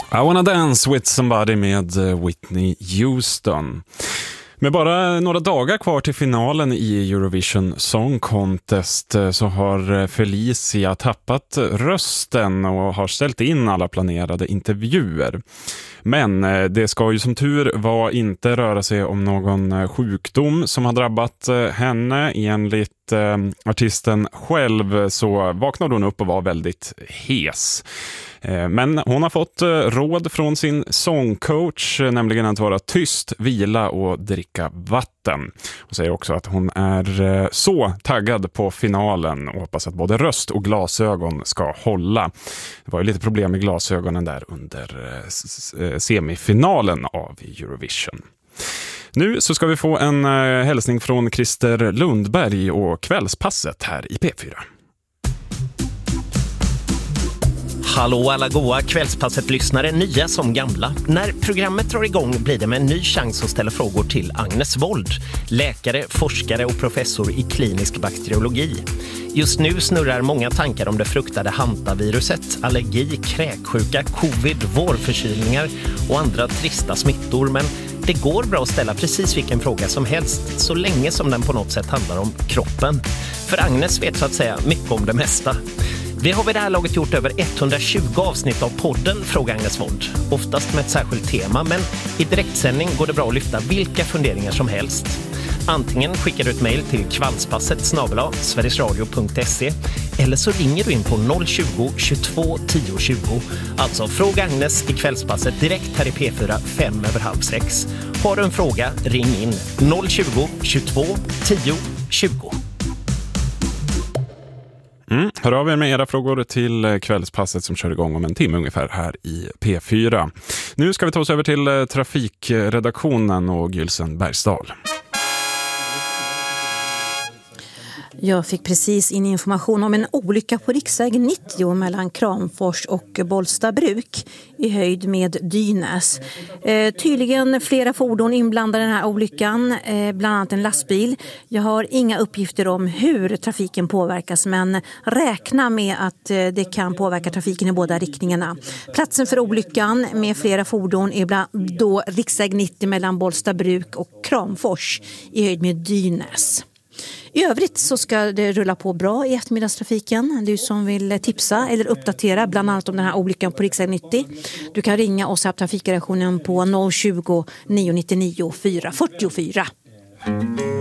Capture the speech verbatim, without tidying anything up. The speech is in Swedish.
I wanna dance with somebody med Whitney Houston. Med bara några dagar kvar till finalen i Eurovision Song Contest så har Felicia tappat rösten och har ställt in alla planerade intervjuer. Men det ska ju som tur var inte röra sig om någon sjukdom som har drabbat henne. Enligt artisten själv så vaknade hon upp och var väldigt hes. Men hon har fått råd från sin sångcoach, nämligen att vara tyst, vila och dricka vatten. Hon säger också att hon är så taggad på finalen och hoppas att både röst och glasögon ska hålla. Det var ju lite problem med glasögonen där under semifinalen av Eurovision. Nu så ska vi få en hälsning från Christer Lundberg och kvällspasset här i P fyra. Hallå alla goa kvällspasset-lyssnare, nya som gamla. När programmet drar igång blir det med en ny chans att ställa frågor till Agnes Wold, läkare, forskare och professor i klinisk bakteriologi. Just nu snurrar många tankar om det fruktade hantaviruset, allergi, kräksjuka, covid, vårförkylningar och andra trista smittor, men det går bra att ställa precis vilken fråga som helst så länge som den på något sätt handlar om kroppen. För Agnes vet så att säga mycket om det mesta. Vi har vid det här laget gjort över etthundratjugo avsnitt av podden Fråga Agnes Wold. Oftast med ett särskilt tema, men i direktsändning går det bra att lyfta vilka funderingar som helst. Antingen skickar du ett mejl till kvällspasset snabel-a sverigesradio punkt se eller så ringer du in på noll tjugo, tjugotvå, tio tjugo. Alltså Fråga Agnes i kvällspasset direkt här i P fyra fem över halv sex. Har du en fråga, ring in noll tjugo, tjugotvå, tio tjugo. Mm. Hör av er med era frågor till kvällspasset som kör igång om en timme ungefär här i P fyra. Nu ska vi ta oss över till trafikredaktionen och Gylsen Bergsdal. Jag fick precis in information om en olycka på riksväg nittio mellan Kramfors och Bollstabruk i höjd med Dynäs. Eh, tydligen flera fordon inblandade i den här olyckan, eh, bland annat en lastbil. Jag har inga uppgifter om hur trafiken påverkas, men räkna med att eh, det kan påverka trafiken i båda riktningarna. Platsen för olyckan med flera fordon är bland då riksväg nittio mellan Bollstabruk och Kramfors i höjd med Dynäs. I övrigt så ska det rulla på bra i eftermiddagstrafiken. Du som vill tipsa eller uppdatera bland annat om den här olyckan på riksväg nittio. Du kan ringa oss här på trafikredaktionen på noll tjugo, nio nio nio, fyra fyra fyra.